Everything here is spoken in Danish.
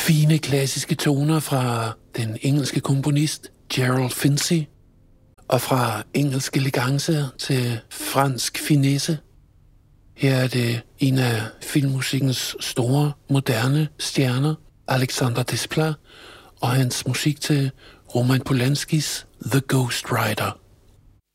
Fine klassiske toner fra den engelske komponist Gerald Finzi, og fra engelsk elegance til fransk finesse. Her er det en af filmmusikkens store, moderne stjerner, Alexander Desplat, og hans musik til Roman Polanskis The Ghost Rider.